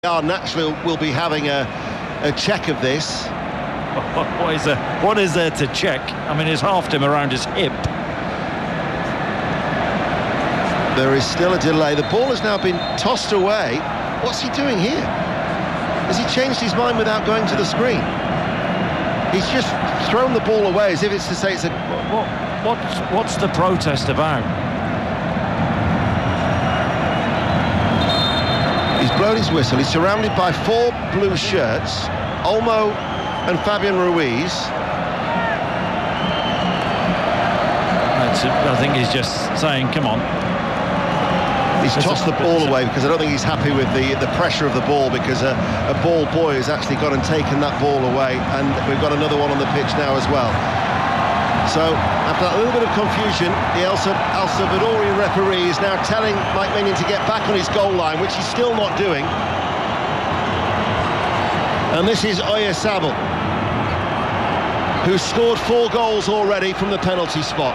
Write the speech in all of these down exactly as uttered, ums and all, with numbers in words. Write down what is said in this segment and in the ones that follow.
are naturally will be having a, a check of this. What is, there, what is there to check? I mean, he's halved him around his hip. There is still a delay. The ball has now been tossed away. What's he doing here? Has he changed his mind without going to the screen? He's just thrown the ball away as if it's to say it's a... What, what's, what's the protest about? He's blown his whistle. He's surrounded by four blue shirts, Olmo and Fabian Ruiz. That's, I think he's just saying, come on. He's There's tossed a, the ball away because I don't think he's happy with the, the pressure of the ball, because a, a ball boy has actually gone and taken that ball away, and we've got another one on the pitch now as well. So, after that little bit of confusion, the El Salvadorian referee is now telling Mike Maignan to get back on his goal line, which he's still not doing. And this is Oyarzabal, who's scored four goals already from the penalty spot.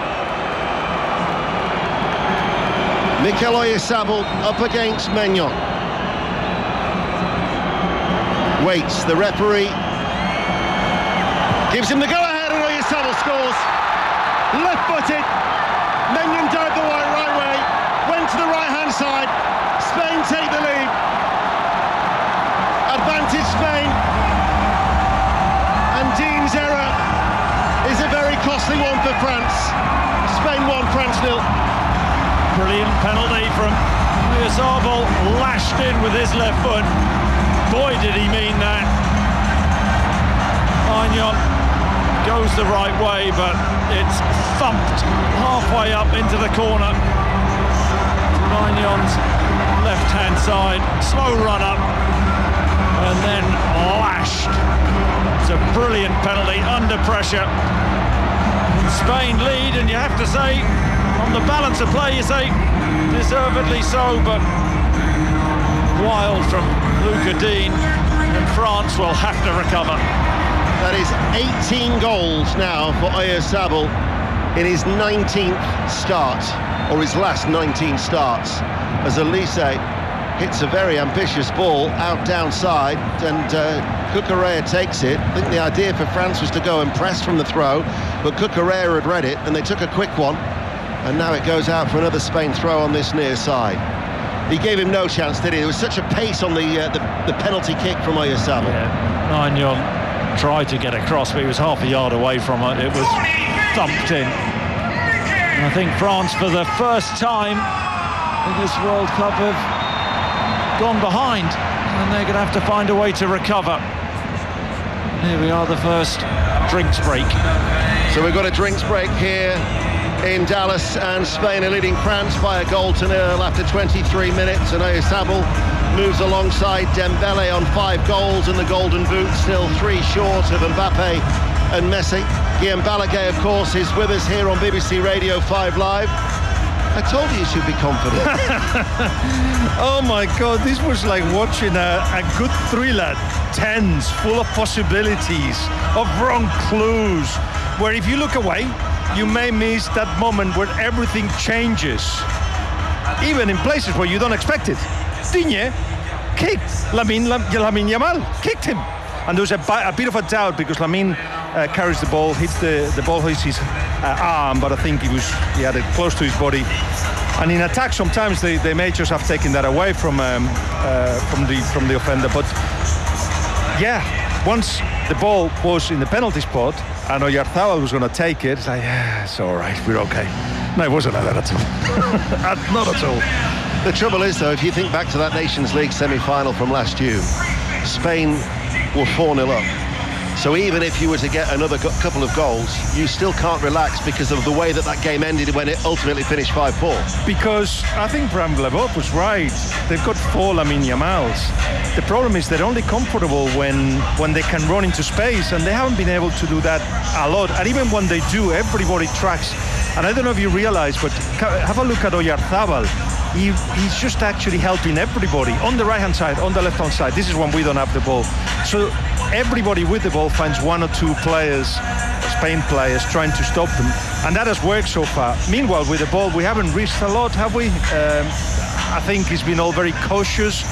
Mikel Oyarzabal up against Maignan. Waits, the referee gives him the go-ahead, and Oyarzabal scores. Left-footed, Maignan dived the right, right way, went to the right-hand side. Spain take the lead. Advantage Spain. And Dean's error is a very costly one for France. Spain won, France nil. Brilliant penalty from Oyarzabal, lashed in with his left foot. Boy, did he mean that. Maignan goes the right way, but it's thumped halfway up into the corner. Maignan's left-hand side, slow run up, and then lashed. It's a brilliant penalty under pressure. Spain lead, and you have to say, on the balance of play, you say deservedly so, but wild from Lucas Digne, and France will have to recover. That is eighteen goals now for Oyarzabal in his nineteenth start, or his last nineteen starts, as Elise hits a very ambitious ball out downside, and uh, Cucurella takes it. I think the idea for France was to go and press from the throw, but Cucurella had read it, and they took a quick one, and now it goes out for another Spain throw on this near side. He gave him no chance, did he? There was such a pace on the uh, the, the penalty kick from Oyarzabal. Yeah, Maignan tried to get across, but he was half a yard away from it. It was thumped in. And I think France, for the first time in this World Cup, have gone behind, and they're going to have to find a way to recover. And here we are, the first drinks break. So we've got a drinks break here in Dallas, and Spain are leading France by a goal to nil after twenty-three minutes, and Oyarzabal moves alongside Dembele on five goals, and the Golden Boot still three short of Mbappe and Messi. Guillaume Balaguer, of course, is with us here on B B C Radio five Live. I told you you should be confident. Oh my God, this was like watching a, a good thriller, tense, full of possibilities, of wrong clues, where if you look away, you may miss that moment where everything changes, even in places where you don't expect it. Digne kicked Lamine, Lamine Yamal, kicked him. And there was a, a bit of a doubt because Lamine uh, carries the ball, hits the, the ball, hits his uh, arm, but I think he was he had it close to his body. And in attack, sometimes they, they may just have taken that away from um, uh, from the from the offender. But yeah, once the ball was in the penalty spot and Oyarzabal was going to take it, it's like, yeah, it's all right, we're okay. No, it wasn't like that at all. Not at all. The trouble is, though, if you think back to that Nations League semi-final from last June, Spain were four nil up. So even if you were to get another go- couple of goals, you still can't relax because of the way that that game ended when it ultimately finished five four. Because I think Bram Levot was right. They've got four Lamine Yamals. The problem is they're only comfortable when when they can run into space, and they haven't been able to do that a lot. And even when they do, everybody tracks. And I don't know if you realize, but have a look at Oyarzabal. He, he's just actually helping everybody on the right-hand side, on the left-hand side. This is when we don't have the ball. So everybody with the ball finds one or two players, Spain players, trying to stop them. And that has worked so far. Meanwhile, with the ball, we haven't risked a lot, have we? Um, I think it's been all very cautious,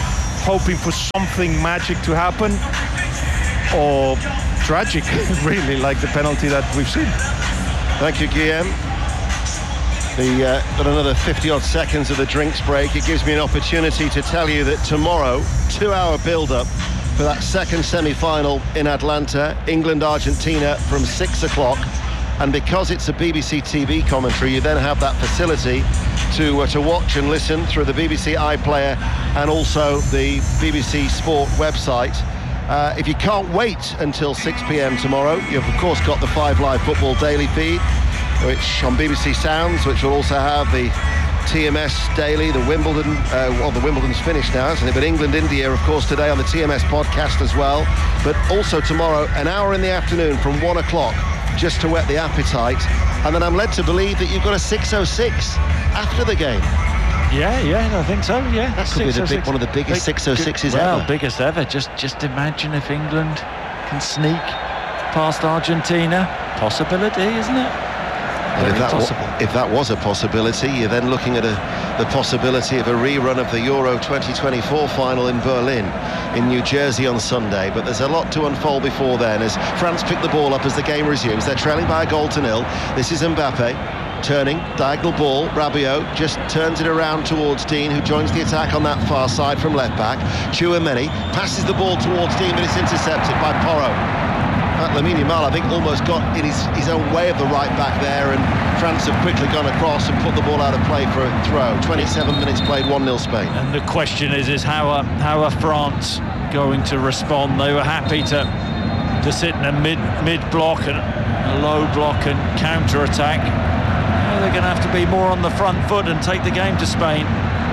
hoping for something magic to happen, or tragic, really, like the penalty that we've seen. Thank you, Guillaume. The, uh, got another fifty-odd seconds of the drinks break. It gives me an opportunity to tell you that tomorrow, two-hour build-up for that second semi-final in Atlanta, England-Argentina from six o'clock. And because it's a B B C T V commentary, you then have that facility to uh, to watch and listen through the B B C iPlayer and also the B B C Sport website. Uh, if you can't wait until six p.m. tomorrow, you've of course got the Five Live Football Daily feed, which on B B C Sounds, which will also have the T M S Daily, the Wimbledon, uh, well, the Wimbledon's finished now, isn't it? But England, India, of course, today on the T M S podcast as well. But also tomorrow, an hour in the afternoon from one o'clock, just to whet the appetite. And then I'm led to believe that you've got a six oh six after the game. Yeah, yeah, I think so, yeah. That could be the big, one of the biggest big, six oh sixes well, ever. biggest ever. Just, just imagine if England can sneak past Argentina. Possibility, isn't it? Well, if, that possible. wa- if that was a possibility, you're then looking at a, the possibility of a rerun of the Euro twenty twenty-four final in Berlin, in New Jersey on Sunday. But there's a lot to unfold before then, as France pick the ball up as the game resumes. They're trailing by a goal to nil. This is Mbappe, turning, diagonal ball. Rabiot just turns it around towards Dean, who joins the attack on that far side from left back. Tchouameni passes the ball towards Dean, but it's intercepted by Porro. Uh, Lamine Yamal, I think, almost got in his, his own way of the right back there, and France have quickly gone across and put the ball out of play for a throw. twenty-seven minutes played, one nil Spain. And the question is, is how are, how are France going to respond? They were happy to to sit in a mid mid block and a low block and counter attack. Now they're going to have to be more on the front foot and take the game to Spain.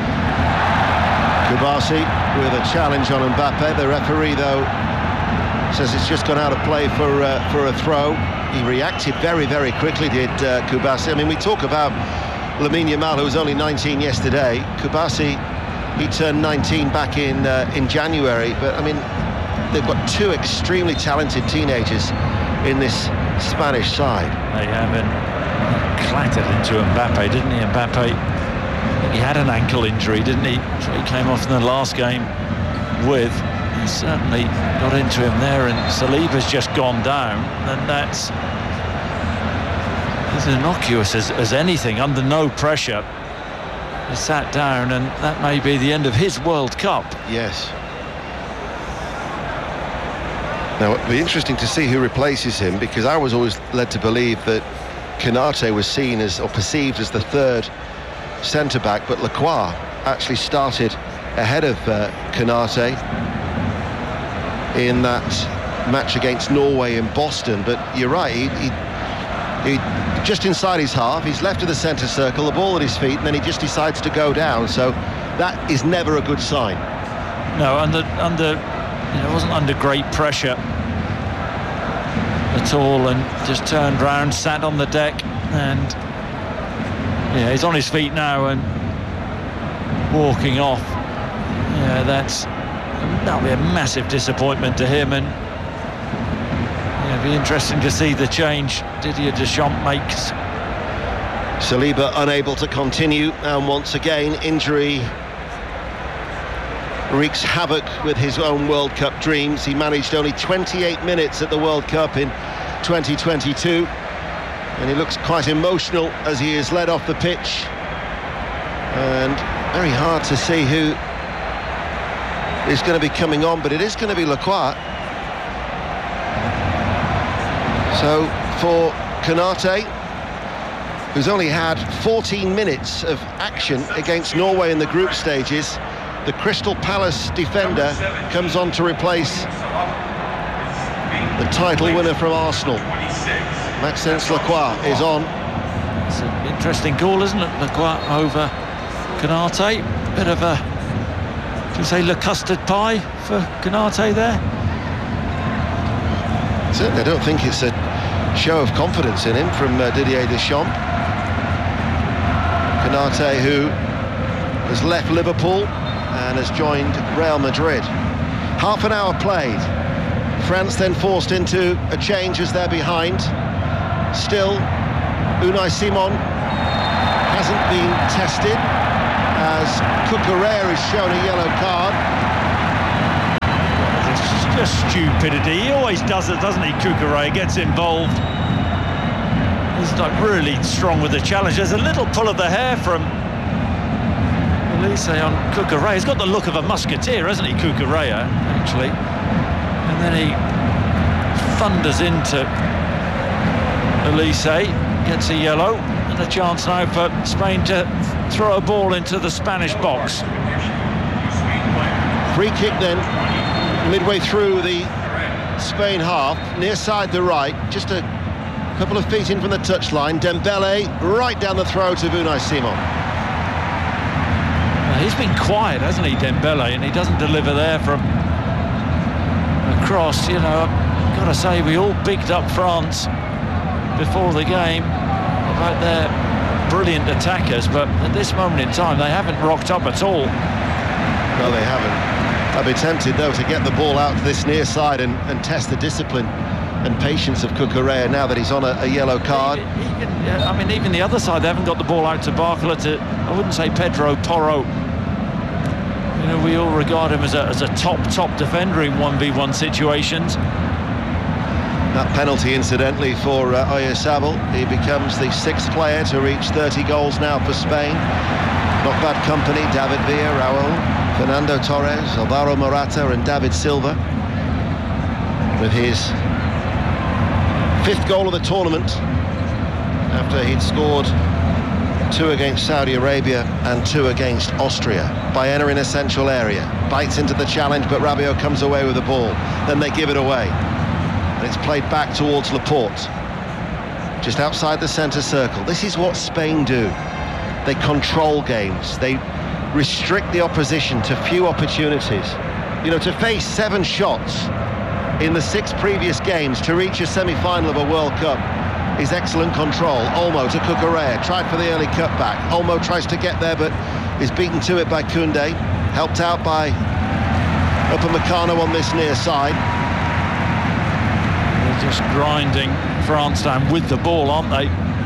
Kubasi with a challenge on Mbappe. The referee, though, says it's just gone out of play for uh, for a throw. He reacted very, very quickly, did uh, Kubasi. I mean, we talk about Lamine Yamal, who was only nineteen yesterday. Kubasi, he turned nineteen back in uh, in January. But I mean, they've got two extremely talented teenagers in this Spanish side. They haven't clattered into Mbappe, didn't he? Mbappe, he had an ankle injury, didn't he? So he came off in the last game with. He certainly got into him there, and Saliba's just gone down, and that's as innocuous as, as anything, under no pressure. He sat down, and that may be the end of his World Cup. Yes. Now, it'll be interesting to see who replaces him, because I was always led to believe that Konate was seen as, or perceived as, the third centre-back, but Lacroix actually started ahead of uh, Konate in that match against Norway in Boston. But you're right, he, he, he just inside his half, he's left of the centre circle, the ball at his feet, and then he just decides to go down. So that is never a good sign. No, under under you know, it wasn't under great pressure at all, and just turned round, sat on the deck, and yeah, he's on his feet now and walking off. Yeah, that's that'll be a massive disappointment to him, and yeah, it'll be interesting to see the change Didier Deschamps makes. Saliba unable to continue, and once again injury wreaks havoc with his own World Cup dreams. He managed only twenty-eight minutes at the World Cup in twenty twenty-two, and he looks quite emotional as he is led off the pitch, and very hard to see who is going to be coming on, but it is going to be Lacroix. So for Konate, who's only had fourteen minutes of action against Norway in the group stages, the Crystal Palace defender comes on to replace the title winner from Arsenal. Maxence Lacroix is on. It's an interesting call, isn't it? Lacroix over Konate. Bit of a, should we say, Le Custard Pie for Konate there? Certainly, I don't think it's a show of confidence in him from uh, Didier Deschamps. Konate, who has left Liverpool and has joined Real Madrid. Half an hour played. France then forced into a change as they're behind. Still, Unai Simon hasn't been tested, as Cucurella is shown a yellow card. just stupidity. He always does it, doesn't he, Cucurella? Gets involved. He's like really strong with the challenge. There's a little pull of the hair from Elise on Cucurella. He's got the look of a musketeer, hasn't he, Cucurella, actually? And then he thunders into Elise, gets a yellow, and a chance now for Spain to throw a ball into the Spanish box. Free kick then, midway through the Spain half, near side the right, just a couple of feet in from the touchline. Dembele right down the throat of Unai Simon. Well, he's been quiet, hasn't he, Dembele, and he doesn't deliver there from a cross. You know, I've got to say, we all bigged up France before the game about their brilliant attackers, but at this moment in time, they haven't rocked up at all. No, they haven't. I'd be tempted, though, to get the ball out to this near side and, and test the discipline and patience of Cucurella now that he's on a, a yellow card. Even, even, I mean, even the other side, they haven't got the ball out to Barcola, to, I wouldn't say Pedro Porro. You know, we all regard him as a, as a top, top defender in one v one situations. That penalty, incidentally, for uh, Oyarzabal. He becomes the sixth player to reach thirty goals now for Spain. Not bad company: David Villa, Raul, Fernando Torres, Alvaro Morata and David Silva. With his fifth goal of the tournament, after he'd scored two against Saudi Arabia and two against Austria. Baena in a central area, bites into the challenge, but Rabiot comes away with the ball. Then they give it away. And it's played back towards Laporte, just outside the centre circle. This is what Spain do. They control games. They restrict the opposition to few opportunities. You know, to face seven shots in the six previous games to reach a semi-final of a World Cup is excellent control. Olmo to Cucurella, tried for the early cutback. Olmo tries to get there, but is beaten to it by Koundé, helped out by Upamecano on this near side. They're just grinding France down with the ball, aren't they?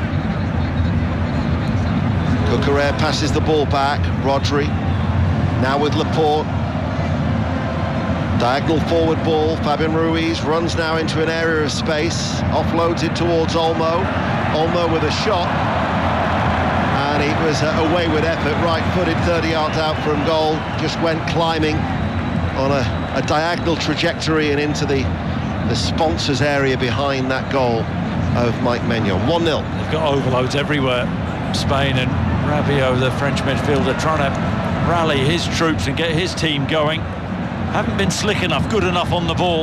Cucurella passes the ball back. Rodri now with Laporte. Diagonal forward ball. Fabian Ruiz runs now into an area of space, offloads it towards Olmo. Olmo with a shot, and he was uh, away with effort, right-footed, thirty yards out from goal. Just went climbing on a, a diagonal trajectory and into the the sponsors area behind that goal of Mike Maignan. one nil. They've got overloads everywhere, Spain, and Rabiot, the French midfielder, trying to rally his troops and get his team going. Haven't been slick enough, good enough on the ball.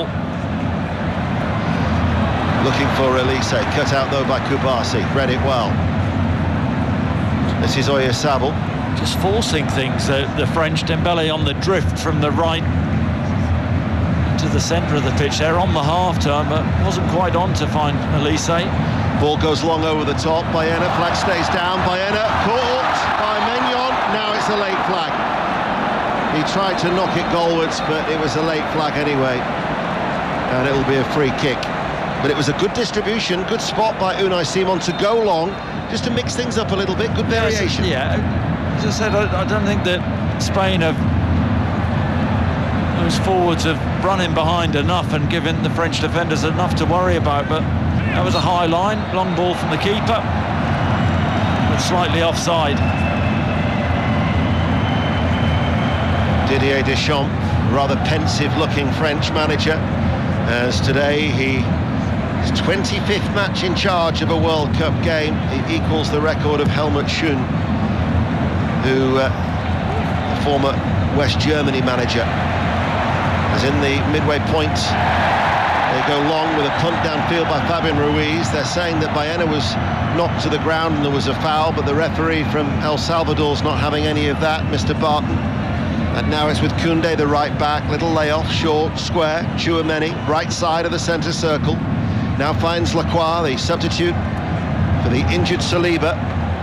Looking for Elise, cut out though by Kubasi, read it well. This is Oyarzabal. Just forcing things, the, the French. Dembele on the drift from the right to the centre of the pitch. They're on the half-turn, but wasn't quite on to find Elise. Ball goes long over the top. Baena, flag stays down. Baena caught by Maignan. Now it's a late flag. He tried to knock it goalwards, but it was a late flag anyway, and it'll be a free kick. But it was a good distribution, good spot by Unai Simon to go long, just to mix things up a little bit. Good variation. Yeah, as I said, I, I don't think that Spain have, those forwards have run in behind enough and given the French defenders enough to worry about, but that was a high line, long ball from the keeper, but slightly offside. Didier Deschamps, rather pensive-looking French manager, as today he his twenty-fifth match in charge of a World Cup game. He equals the record of Helmut Schön, who, uh, the former West Germany manager, as in the midway point. They go long with a punt downfield by Fabian Ruiz. They're saying that Baena was knocked to the ground and there was a foul, but the referee from El Salvador's not having any of that, Mister Barton. And now it's with Koundé, the right back, little layoff, short, square. Tchouaméni, right side of the centre circle. Now finds Lacroix, the substitute for the injured Saliba.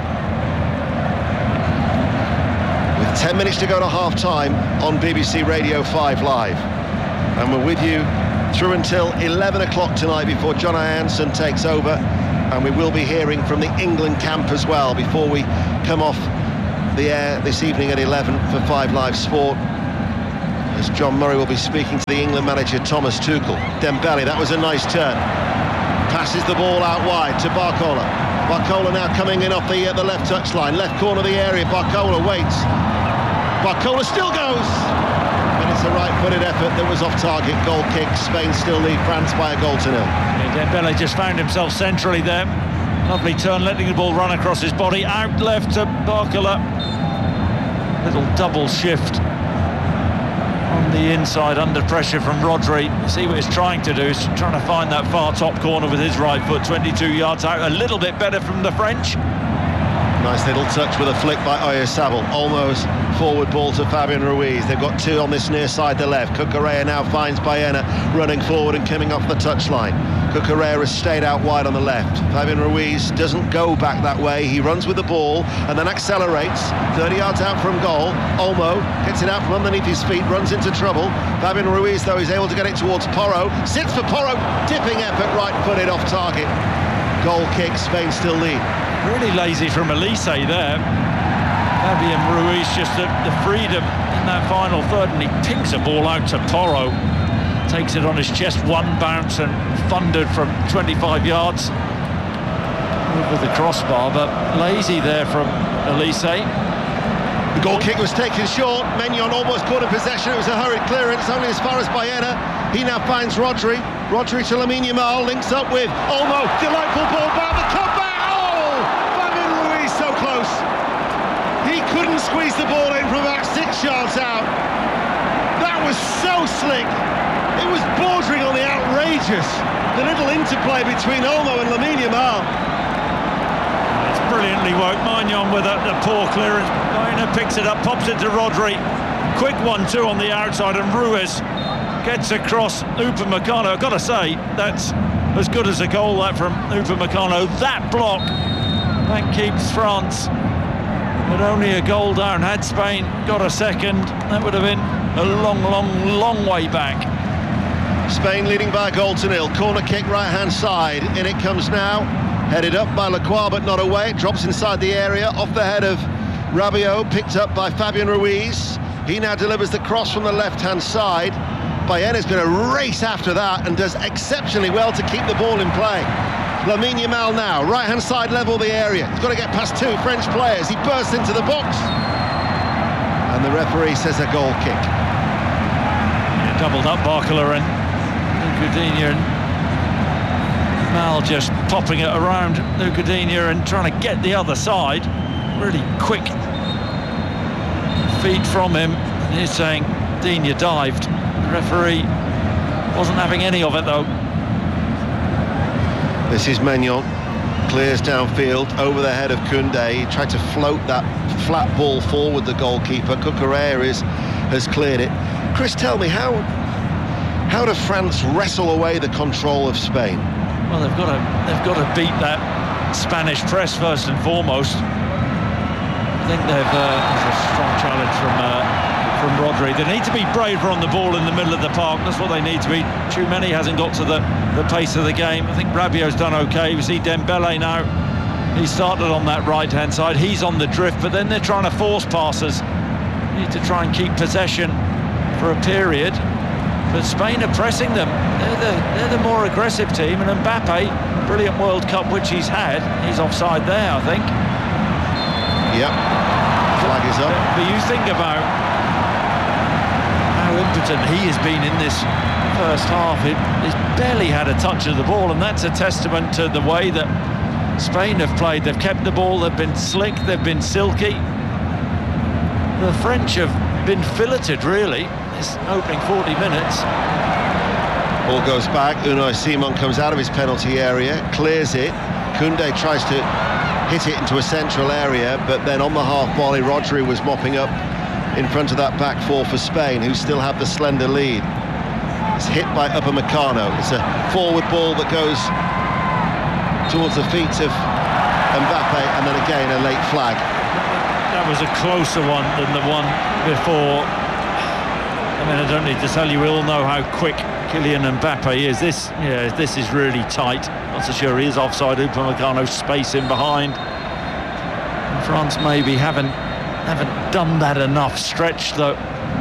With ten minutes to go to half-time on B B C Radio five Live. And we're with you through until eleven o'clock tonight before John Ianson takes over. And we will be hearing from the England camp as well before we come off the air this evening at eleven for five Live Sport. as John Murray will be speaking to the England manager Thomas Tuchel. Dembele, that was a nice turn. Passes the ball out wide to Barcola. Barcola now coming in off the, uh, the left touchline, left corner of the area. Barcola waits. Barcola still goes. And it's a right-footed effort that was off target. Goal kick. Spain still lead France by a goal to nil. Yeah, Dembele just found himself centrally there. Lovely turn, letting the ball run across his body. Out left to Barcola. Little double shift on the inside under pressure from Rodri. See what he's trying to do, is trying to find that far top corner with his right foot, twenty-two yards out. A little bit better from the French. Nice little touch with a flick by Oyarzabal. Almost forward ball to Fabian Ruiz. They've got two on this near side to left. Cucurella now finds Baena running forward and coming off the touchline. Cucurella has stayed out wide on the left. Fabian Ruiz doesn't go back that way. He runs with the ball and then accelerates. thirty yards out from goal. Olmo gets it out from underneath his feet, runs into trouble. Fabian Ruiz, though, is able to get it towards Porro. Sits for Porro. Dipping effort, right-footed off target. Goal kick, Spain still lead. Really lazy from Elise there. Fabian Ruiz just the, the freedom in that final third, and he pings a ball out to Porro. Takes it on his chest, one bounce and thundered from twenty-five yards over the crossbar, but lazy there from Elise. The goal kick was taken short. Maignan almost caught in possession. It was a hurried clearance, only as far as Baena. He now finds Rodri. Rodri to Lamine Yamal, links up with Olmo. Delightful ball back, the cutback. Oh! Fabian Ruiz so close. He couldn't squeeze the ball in from about six yards out. That was so slick. It was bordering on the outrageous. The little interplay between Olmo and Lamine Yamal. It's brilliantly worked. Maignan with a, a poor clearance. Baena picks it up, pops it to Rodri. Quick one two on the outside, and Ruiz gets across Upamecano. I've got to say, that's as good as a goal, that from Upamecano. That block, that keeps France but only a goal down. Had Spain got a second, that would have been a long, long, long way back. Spain leading by a goal to nil. Corner kick right-hand side. In it comes now. Headed up by Lacroix, but not away. It drops inside the area, off the head of Rabiot, picked up by Fabian Ruiz. He now delivers the cross from the left-hand side. Baena's going to race after that and does exceptionally well to keep the ball in play. Lamine Yamal now, right-hand side level of the area. He's got to get past two French players. He bursts into the box. And the referee says a goal kick. Yeah, doubled up Barcola and Nucadinha, and Mal just popping it around Nucadinha and trying to get the other side. Really quick feed from him. And he's saying Digne dived. The referee wasn't having any of it though. This is Maignan, clears downfield over the head of Koundé. He tried to float that flat ball forward, the goalkeeper. Cucurella is, has cleared it. Chris, tell me, how how do France wrestle away the control of Spain? Well, they've got to they've got to beat that Spanish press first and foremost. I think they've uh, there's a strong challenge from uh, from Rodri. They need to be braver on the ball in the middle of the park. That's what they need to be. Tchouameni hasn't got to the, the pace of the game. I think Rabiot's done okay. We see Dembele now. He started on that right-hand side. He's on the drift, but then they're trying to force passes. They need to try and keep possession for a period. But Spain are pressing them. They're the, they're the more aggressive team. And Mbappe, brilliant World Cup which he's had, he's offside there, I think. Yep. Flag is up. But you think about how impotent he has been in this first half. It, he's barely had a touch of the ball, and that's a testament to the way that Spain have played. They've kept the ball, they've been slick, they've been silky. The French have been filleted, really, this opening forty minutes. Ball goes back. Unai Simon comes out of his penalty area, clears it. Koundé tries to hit it into a central area, but then on the half volley, Rodri was mopping up in front of that back four for Spain, who still have the slender lead. It's hit by Upamecano. It's a forward ball that goes towards the feet of Mbappe, and then again a late flag. That was a closer one than the one before. I mean, I don't need to tell you, we all know how quick Kylian Mbappe is. This, yeah, this is really tight. Not so sure he is offside. Upamecano space in behind. And France maybe haven't haven't done that enough. Stretch though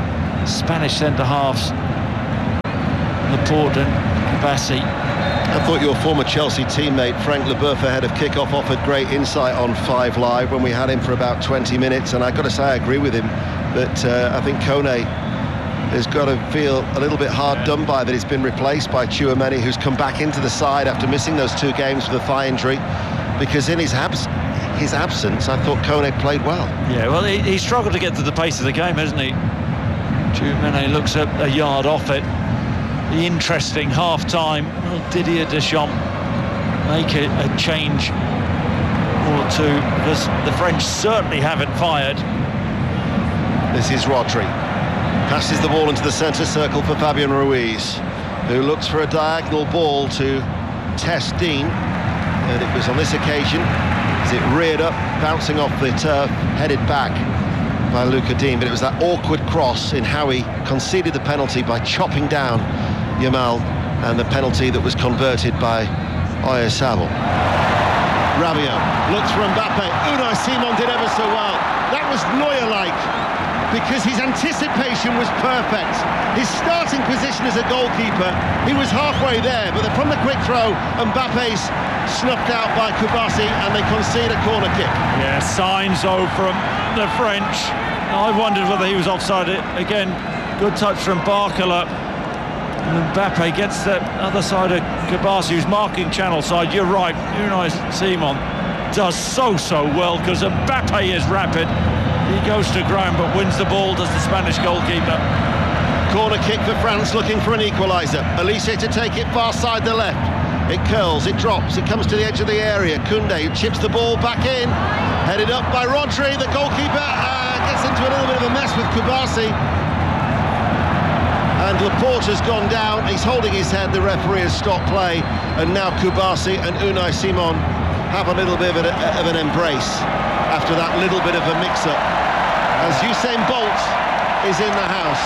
Spanish centre-halves, Laporte and Koulibaly. I thought your former Chelsea teammate Frank Leboeuf ahead of kick-off offered great insight on Five Live when we had him for about twenty minutes, and I've got to say I agree with him that uh, I think Kone has got to feel a little bit hard done by that he's been replaced by Tchouaméni, who's come back into the side after missing those two games with a thigh injury, because in his abs his absence I thought Kone played well. Yeah, well he, he struggled to get to the pace of the game, hasn't he? Tchouaméni looks a, a yard off it. The interesting half-time. Will Didier Deschamps make a, a change or two? Because the French certainly haven't fired. This is Rodri. Passes the ball into the centre circle for Fabian Ruiz, who looks for a diagonal ball to test Dean. And it was on this occasion, as it reared up, bouncing off the turf, headed back by Lucas Digne. But it was that awkward cross in how he conceded the penalty by chopping down Yamal, and the penalty that was converted by Oyarzabal. Rabiot looks for Mbappe. Unai Simon did ever so well. That was Neuer-like, because his anticipation was perfect. His starting position as a goalkeeper, he was halfway there, but from the quick throw, Mbappe's snuffed out by Koulibaly, and they concede a corner kick. Yeah, signs though from the French. I wondered whether he was offside. Again, good touch from Barcola. And Mbappe gets the other side of Koulibaly, who's marking channel side. You're right, Unai Simon does so, so well, because Mbappe is rapid. He goes to ground but wins the ball, does the Spanish goalkeeper. Corner kick for France, looking for an equaliser. Elise to take it far side the left. It curls, it drops, it comes to the edge of the area. Koundé chips the ball back in, headed up by Rodri. The goalkeeper uh, gets into a little bit of a mess with Koulibaly. And Laporte has gone down, he's holding his head, the referee has stopped play, and now Koulibaly and Unai Simon have a little bit of, a, of an embrace after that little bit of a mix-up, as Usain Bolt is in the house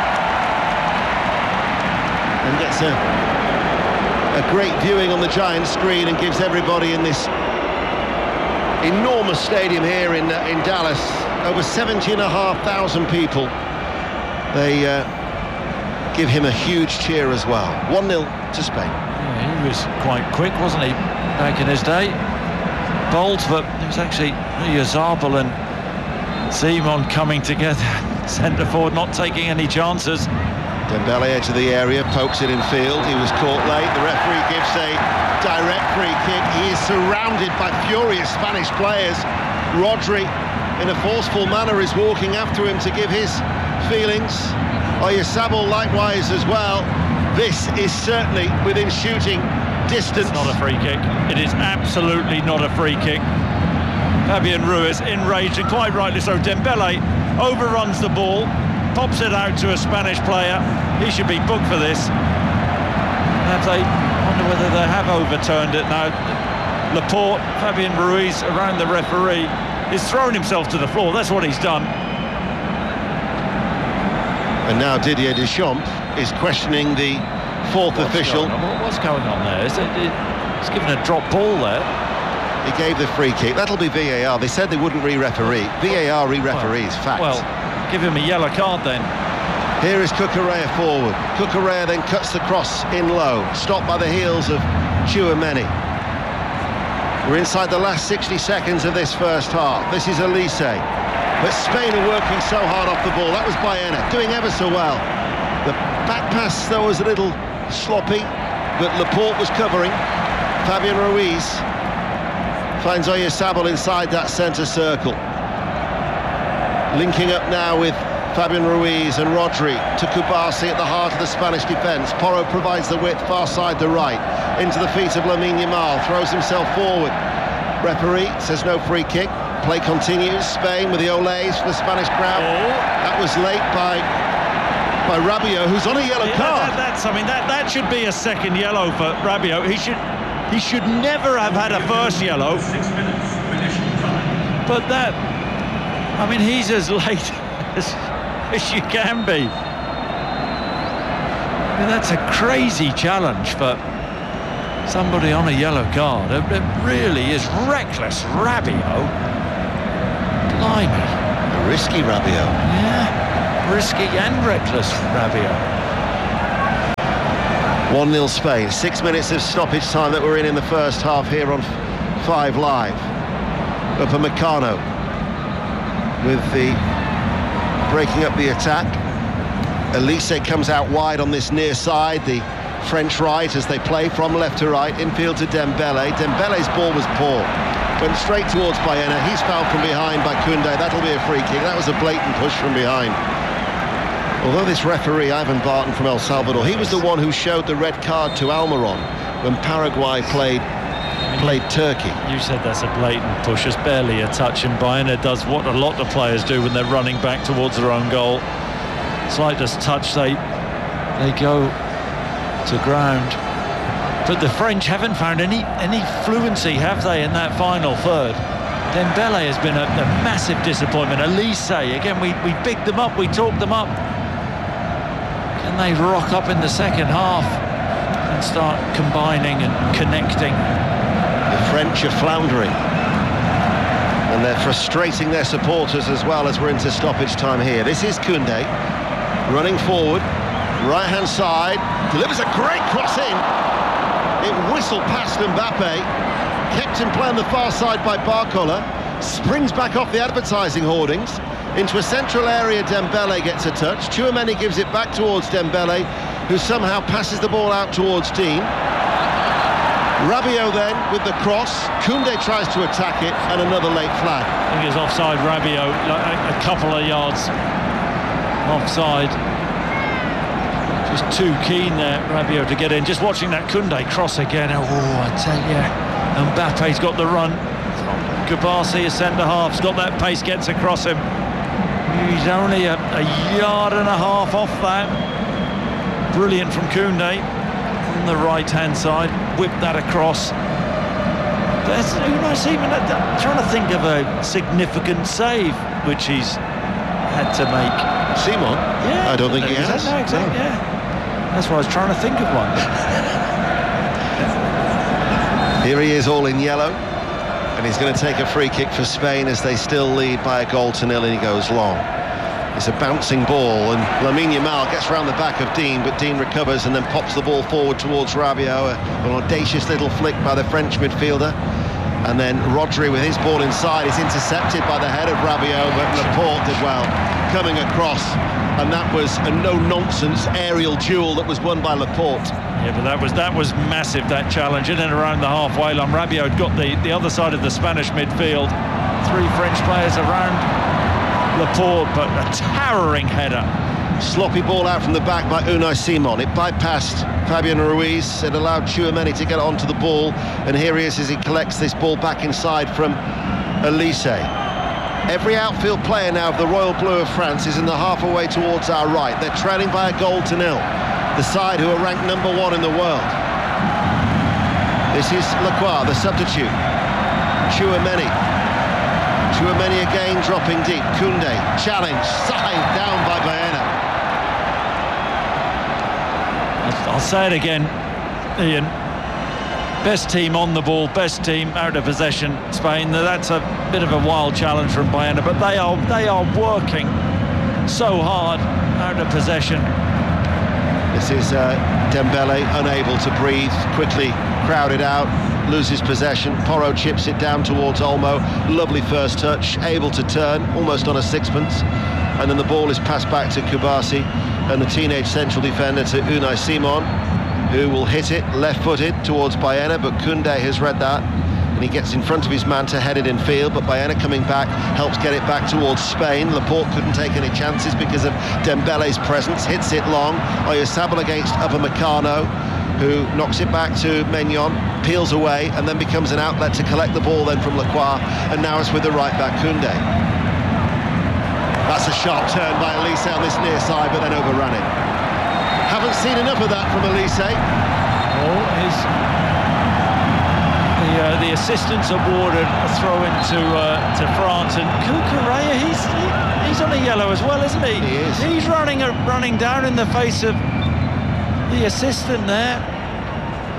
and gets a, a great viewing on the giant screen and gives everybody in this enormous stadium here in, uh, in Dallas, over seventy and a half thousand people, they uh, give him a huge cheer as well. one nil to Spain. Yeah, he was quite quick, wasn't he, back in his day? Bold, but it was actually Oyarzabal and Simon coming together. Centre forward not taking any chances. Dembele edge of the area, pokes it in field. He was caught late. The referee gives a direct free kick. He is surrounded by furious Spanish players. Rodri, in a forceful manner, is walking after him to give his feelings. Oyarzabal likewise as well. This is certainly within shooting distance. It's not a free kick. It is absolutely not a free kick. Fabian Ruiz enraged, and quite rightly so. Dembele overruns the ball, pops it out to a Spanish player. He should be booked for this. And they wonder whether they have overturned it now. Laporte, Fabian Ruiz around the referee. He's thrown himself to the floor. That's what he's done. And now Didier Deschamps is questioning the fourth what's official. Going on? What's going on there? Is it, it, he's given a drop ball there. He gave the free kick. That'll be V A R. They said they wouldn't re-referee. V A R re-referees, well, fact. Well, give him a yellow card then. Here is Cucurella forward. Cucurella then cuts the cross in low, stopped by the heels of Tchouaméni. We're inside the last sixty seconds of this first half. This is Elise. But Spain are working so hard off the ball. That was Baena, doing ever so well. The back pass, though, was a little sloppy, but Laporte was covering. Fabian Ruiz finds Oyarzabal inside that centre circle. Linking up now with Fabian Ruiz and Rodri to Koulibaly at the heart of the Spanish defence. Porro provides the width, far side the right, into the feet of Lamine Yamal, throws himself forward. Referee says no free kick. Play continues. Spain with the olays for the Spanish crowd. Oh. That was late by by Rabiot, who's on a yellow Yeah, card. that, that's, I mean, that, that should be a second yellow for Rabiot. He should he should never have had a first yellow. But that, I mean, he's as late as, as you can be. I mean, that's a crazy challenge for somebody on a yellow card. It, it really is reckless. Rabiot. Blimey. A risky Rabiot. Yeah. risky and reckless, Rabiot. one nil Spain. Six minutes of stoppage time that we're in in the first half here on Five Live. Upamecano with the breaking up the attack. Elise comes out wide on this near side, the French right as they play from left to right, infield to Dembele. Dembele's ball was poor, went straight towards Baena. He's fouled from behind by Koundé. That'll be a free kick. That was a blatant push from behind. Although this referee, Ivan Barton from El Salvador, he was the one who showed the red card to Almiron when Paraguay played played Turkey. You said that's a blatant push. It's barely a touch, and Baena does what a lot of players do when they're running back towards their own goal. Slightest touch, they they go to ground. But the French haven't found any any fluency, have they, in that final third? Dembele has been a, a massive disappointment. Elise, again, we, we bigged them up, we talked them up. Can they rock up in the second half and start combining and connecting? The French are floundering, and they're frustrating their supporters as well as we're into stoppage time here. This is Koundé running forward, right hand side, delivers a great cross in. It whistled past Mbappe, kept in play on the far side by Barcola, springs back off the advertising hoardings into a central area. Dembele gets a touch. Tchouaméni gives it back towards Dembele, who somehow passes the ball out towards Dean. Rabiot then with the cross. Koundé tries to attack it, and another late flag. I think it's offside. Rabiot like a couple of yards offside. Just too keen there, Rabiot, to get in. Just watching that Koundé cross again. Oh, I tell you, Mbappe's got the run. Koulibaly, a centre-half's got that pace, gets across him. He's only a, a yard and a half off that. Brilliant from Koundé on the right-hand side. Whip that across. There's Unai Simon trying to think of a significant save which he's had to make. Simon? Yeah. I don't think he has. No, exactly, no. yeah. That's why I was trying to think of one. Here he is, all in yellow, and he's going to take a free kick for Spain as they still lead by a goal to nil, and he goes long. It's a bouncing ball, and Lamine Yamal gets round the back of Dean, but Dean recovers and then pops the ball forward towards Rabiot. An audacious little flick by the French midfielder. And then Rodri with his ball inside is intercepted by the head of Rabiot, but Laporte did well coming across, and that was a no-nonsense aerial duel that was won by Laporte. Yeah, but that was that was massive, that challenge in and around the halfway line. Rabiot had got the, the other side of the Spanish midfield. Three French players around Laporte, but a towering header. Sloppy ball out from the back by Unai Simon. It bypassed Fabian Ruiz. It allowed Tchouaméni to get onto the ball, and here he is as he collects this ball back inside from Elise. Every outfield player now of the Royal Blue of France is in the half away towards our right. They're trailing by a goal to nil. The side who are ranked number one in the world. This is Lacroix, the substitute. Tchouaméni. Tchouaméni again dropping deep. Koundé, challenge, side down by Baena. I'll say it again, Ian. Best team on the ball, best team out of possession, Spain. That's a bit of a wild challenge from Baena, but they are they are working so hard out of possession. This is uh, Dembele, unable to breathe, quickly crowded out, loses possession. Porro chips it down towards Olmo. Lovely first touch, able to turn, almost on a sixpence. And then the ball is passed back to Koulibaly, and the teenage central defender to Unai Simon, who will hit it left-footed towards Baena, but Koundé has read that, and he gets in front of his man to head it in field, but Baena coming back helps get it back towards Spain. Laporte couldn't take any chances because of Dembele's presence, hits it long. Oyarzabal against Upamecano, who knocks it back to Maignan, peels away, and then becomes an outlet to collect the ball then from Lacroix, and now it's with the right-back Koundé. That's a sharp turn by Elise on this near side, but then overran it. Haven't seen enough of that from Elise. Oh, his, the, uh, the assistants awarded a throw-in to, uh, to France, and Cucurella, he's, he, he's on a yellow as well, isn't he? He is. He's running, uh, running down in the face of the assistant there.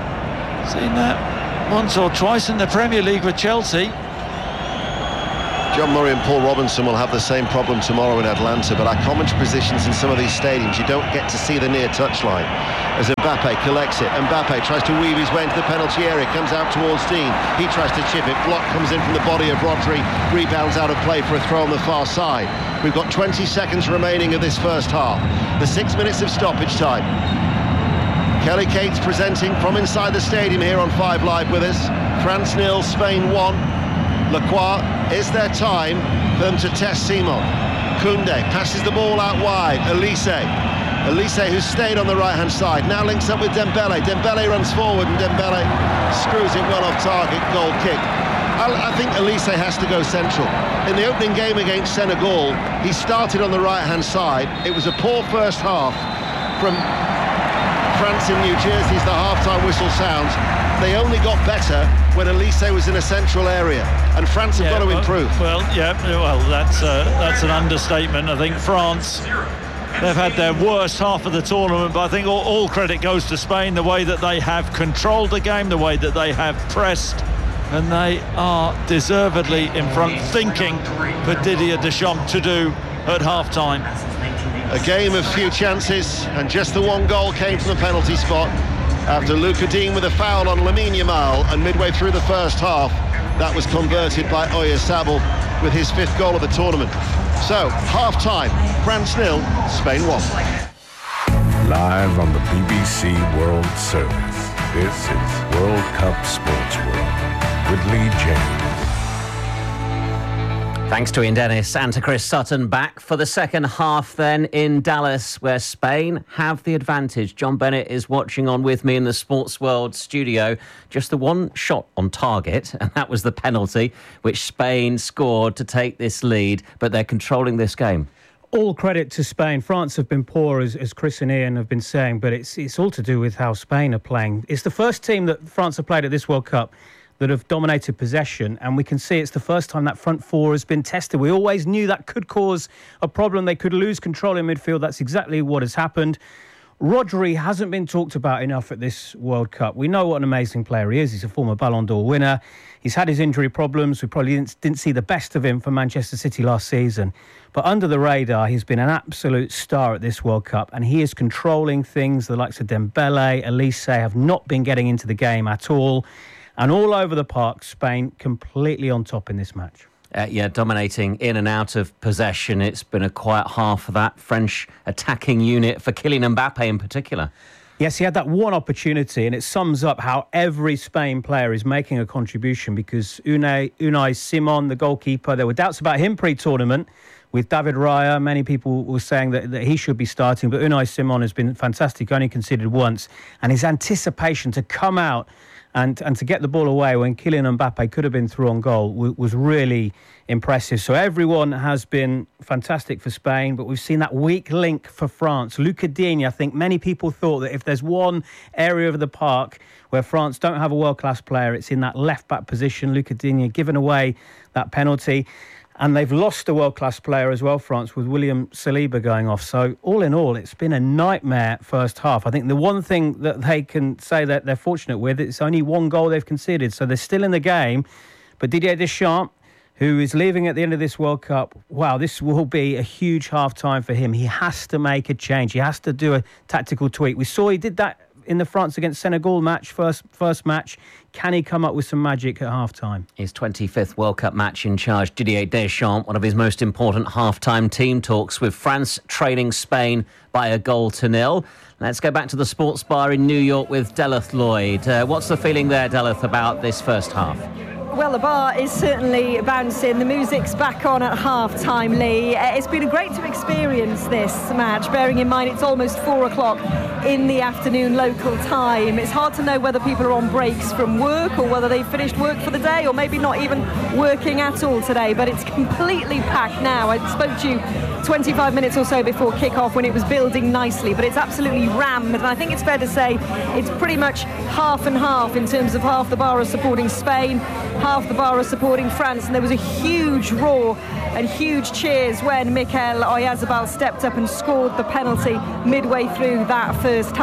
Seen that once or twice in the Premier League with Chelsea. John Murray and Paul Robinson will have the same problem tomorrow in Atlanta, but our commentary positions in some of these stadiums, you don't get to see the near touchline. As Mbappe collects it, Mbappe tries to weave his way into the penalty area, comes out towards Dean. He tries to chip it, block comes in from the body of Rodri, rebounds out of play for a throw on the far side. We've got twenty seconds remaining of this first half. The six minutes of stoppage time. Kelly Cates presenting from inside the stadium here on Five Live with us. France nil, Spain one. Lacroix, is there time for them to test Simon? Koundé passes the ball out wide. Elise. Elise, who's stayed on the right-hand side, now links up with Dembele. Dembele runs forward and Dembele screws it well off target. Goal kick. I, I think Elise has to go central. In the opening game against Senegal, he started on the right-hand side. It was a poor first half from France in New Jersey as the half-time whistle sounds. They only got better when Elise was in a central area, and France have yeah, got to well, improve. Well, yeah, well, that's uh, that's an understatement. I think France, they've had their worst half of the tournament, but I think all, all credit goes to Spain, the way that they have controlled the game, the way that they have pressed, and they are deservedly in front, thinking for Didier Deschamps to do at half-time. A game of few chances, and just the one goal came from the penalty spot after Luca Dean with a foul on Lamine Yamal, and midway through the first half that was converted by Oyarzabal with his fifth goal of the tournament. So half-time, France nil, Spain one. Live on the B B C World Service, this is World Cup Sports World with Lee James. Thanks to Ian Dennis and to Chris Sutton. Back for the second half then in Dallas, where Spain have the advantage. John Bennett is watching on with me in the Sports World studio. Just the one shot on target, and that was the penalty, which Spain scored to take this lead, but they're controlling this game. All credit to Spain. France have been poor, as, as Chris and Ian have been saying, but it's it's all to do with how Spain are playing. It's the first team that France have played at this World Cup that have dominated possession, and we can see it's the first time that front four has been tested. We always knew that could cause a problem. They could lose control in midfield. That's exactly what has happened. Rodri hasn't been talked about enough at this World Cup. We know what an amazing player he is. He's a former Ballon d'Or winner. He's had his injury problems. We probably didn't, didn't see the best of him for Manchester City last season. But under the radar, he's been an absolute star at this World Cup, and he is controlling things. The likes of Dembele, Elise have not been getting into the game at all. And all over the park, Spain completely on top in this match. Uh, yeah, dominating in and out of possession. It's been a quiet half for that French attacking unit, for Kylian Mbappe in particular. Yes, he had that one opportunity, and it sums up how every Spain player is making a contribution, because Unai, Unai Simon, the goalkeeper, there were doubts about him pre-tournament. With David Raya, many people were saying that, that he should be starting, but Unai Simon has been fantastic, only conceded once. And his anticipation to come out And and to get the ball away when Kylian Mbappe could have been through on goal w- was really impressive. So everyone has been fantastic for Spain, but we've seen that weak link for France. Luca Digne, I think many people thought that if there's one area of the park where France don't have a world-class player, it's in that left-back position. Luca Digne given away that penalty. And they've lost a world-class player as well, France, with William Saliba going off. So all in all, it's been a nightmare first half. I think the one thing that they can say that they're fortunate with, it's only one goal they've conceded. So they're still in the game. But Didier Deschamps, who is leaving at the end of this World Cup, wow, this will be a huge half-time for him. He has to make a change. He has to do a tactical tweak. We saw he did that in the France against Senegal match, first first match. Can he come up with some magic at half-time? His twenty-fifth World Cup match in charge, Didier Deschamps, one of his most important half-time team talks with France trailing Spain by a goal to nil. Let's go back to the sports bar in New York with Deleth Lloyd. Uh, what's the feeling there, Deleth, about this first half? Well, the bar is certainly bouncing. The music's back on at half-time, Lee. Uh, it's been great to experience this match, bearing in mind it's almost four o'clock in the afternoon local time. It's hard to know whether people are on breaks from work or whether they've finished work for the day or maybe not even working at all today, but it's completely packed now. I spoke to you twenty-five minutes or so before kick-off when it was building nicely, but it's absolutely rammed, and I think it's fair to say it's pretty much half and half in terms of half the bar are supporting Spain, half the bar are supporting France, and there was a huge roar and huge cheers when Mikel Oyarzabal stepped up and scored the penalty midway through that first half.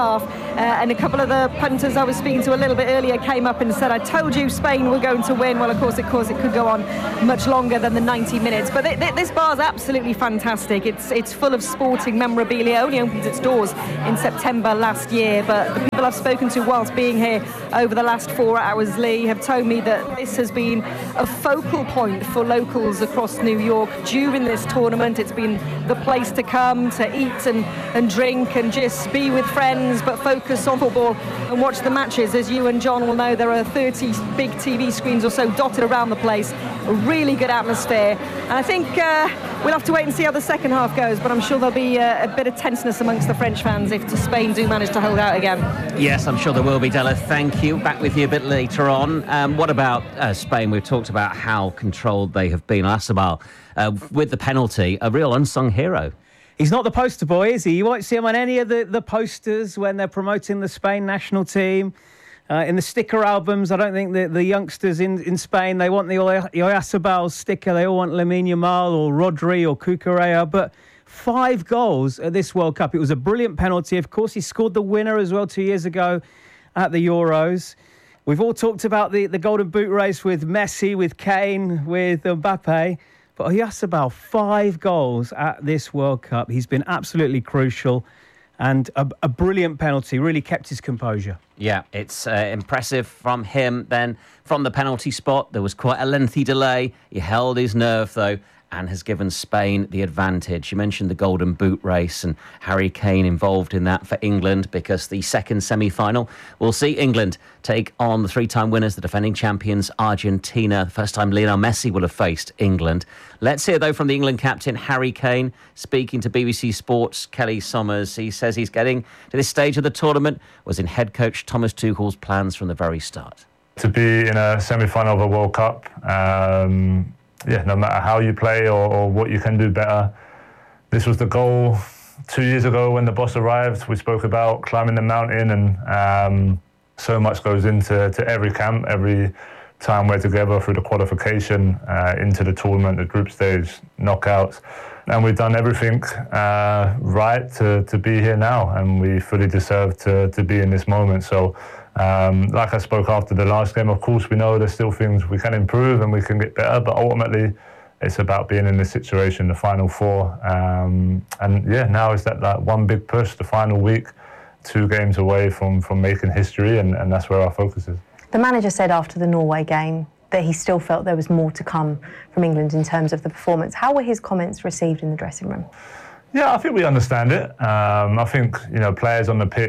Uh, and a couple of the punters I was speaking to a little bit earlier came up and said, I told you Spain were going to win. Well, of course, of course, it could go on much longer than the ninety minutes. But th- th- this bar is absolutely fantastic. It's it's full of sporting memorabilia. Only opened its doors in September last year. But the people I've spoken to whilst being here over the last four hours, Lee, have told me that this has been a focal point for locals across New York during this tournament. It's been the place to come to eat and, and drink and just be with friends, but focus on football and watch the matches. As you and John will know, there are thirty big T V screens or so dotted around the place. A really good atmosphere. And I think uh, we'll have to wait and see how the second half goes, but I'm sure there'll be a, a bit of tenseness amongst the French fans if Spain do manage to hold out again. Yes, I'm sure there will be, Della. Thank you. Back with you a bit later on. Um, what about uh, Spain? We've talked about how controlled they have been. Oyarzabal, uh, with the penalty, a real unsung hero. He's not the poster boy, is he? You won't see him on any of the, the posters when they're promoting the Spain national team. Uh, in the sticker albums, I don't think the, the youngsters in, in Spain, they want the Oyarzabal sticker. They all want Lamine Yamal or Rodri or Cucurella. But five goals at this World Cup. It was a brilliant penalty. Of course, he scored the winner as well two years ago at the Euros. We've all talked about the, the Golden Boot race with Messi, with Kane, with Mbappe. But Oyarzabal, five goals at this World Cup. He's been absolutely crucial. And a, a brilliant penalty, really kept his composure. Yeah, it's uh, impressive from him. Then from the penalty spot, there was quite a lengthy delay. He held his nerve, though, and has given Spain the advantage. You mentioned the Golden Boot race and Harry Kane involved in that for England, because the second semi-final will see England take on the three-time winners, the defending champions, Argentina. The first time Lionel Messi will have faced England. Let's hear, though, from the England captain, Harry Kane, speaking to B B C Sports' Kelly Summers. He says he's getting to this stage of the tournament was in head coach Thomas Tuchel's plans from the very start. To be in a semi-final of a World Cup, um, yeah, no matter how you play or, or what you can do better, this was the goal. Two years ago when the boss arrived, we spoke about climbing the mountain, and um, so much goes into to every camp, every time we're together through the qualification uh, into the tournament, the group stage, knockouts. And we've done everything uh, right to, to be here now, and we fully deserve to, to be in this moment. So, um, like I spoke after the last game, of course, we know there's still things we can improve and we can get better, but ultimately it's about being in this situation, the final four. Um, and yeah, now is that, that one big push, the final week, two games away from, from making history, and, and that's where our focus is. The manager said after the Norway game that he still felt there was more to come from England in terms of the performance. How were his comments received in the dressing room? Yeah, I think we understand it. Um, I think, you know, players on the pitch